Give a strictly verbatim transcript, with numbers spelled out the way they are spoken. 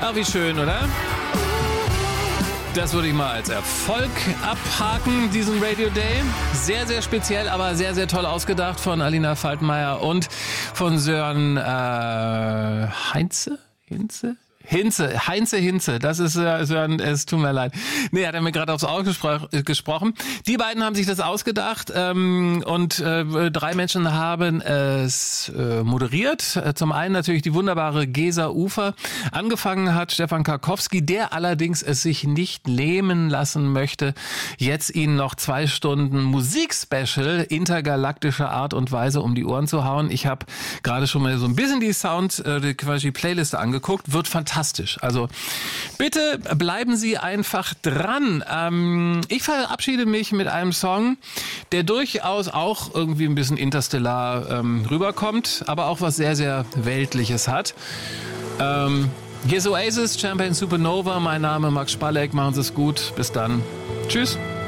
Ach, wie schön, oder? Das würde ich mal als Erfolg abhaken, diesen Radio Day. Sehr, sehr speziell, aber sehr, sehr toll ausgedacht von Alina Faltmeier und von Sören äh, Heinze? Hinze? Hinze, Heinze Hinze, das ist äh, Sören, es tut mir leid. Nee, hat er mir gerade aufs Auge gespro- gesprochen. Die beiden haben sich das ausgedacht ähm, und äh, drei Menschen haben es äh, moderiert. Zum einen natürlich die wunderbare Gesa Ufer. Angefangen hat Stefan Karkowski, der allerdings es sich nicht nehmen lassen möchte, jetzt Ihnen noch zwei Stunden Musikspecial intergalaktischer Art und Weise um die Ohren zu hauen. Ich habe gerade schon mal so ein bisschen die Sound, äh, die quasi Playliste angeguckt. Wird fantastisch. Also bitte bleiben Sie einfach dran. Ähm, ich verabschiede mich mit einem Song, der durchaus auch irgendwie ein bisschen interstellar ähm, rüberkommt, aber auch was sehr, sehr Weltliches hat. Ähm, hier ist Oasis, Champagne Supernova. Mein Name Max Spalleck. Machen Sie es gut. Bis dann. Tschüss.